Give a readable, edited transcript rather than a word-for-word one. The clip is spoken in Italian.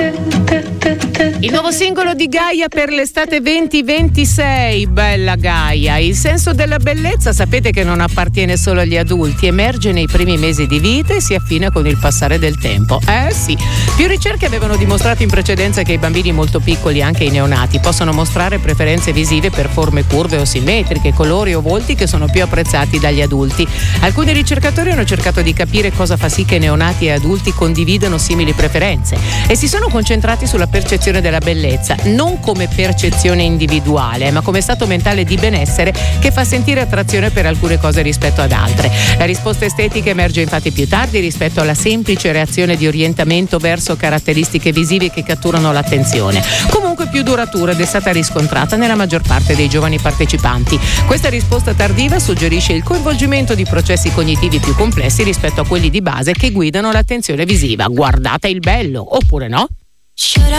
Il nuovo singolo di Gaia per l'estate 2026, bella Gaia. Il senso della bellezza sapete che non appartiene solo agli adulti, emerge nei primi mesi di vita e si affina con il passare del tempo. Sì, più ricerche avevano dimostrato in precedenza che i bambini molto piccoli, anche i neonati, possono mostrare preferenze visive per forme curve o simmetriche, colori o volti che sono più apprezzati dagli adulti. Alcuni ricercatori hanno cercato di capire cosa fa sì che neonati e adulti condividano simili preferenze e si sono concentrati sulla percezione della bellezza, non come percezione individuale, ma come stato mentale di benessere che fa sentire attrazione per alcune cose rispetto ad altre. La risposta estetica emerge infatti più tardi rispetto alla semplice reazione di orientamento verso caratteristiche visive che catturano l'attenzione, comunque più duratura ed è stata riscontrata nella maggior parte dei giovani partecipanti. Questa risposta tardiva suggerisce il coinvolgimento di processi cognitivi più complessi rispetto a quelli di base che guidano l'attenzione visiva. Guardate il bello, oppure no?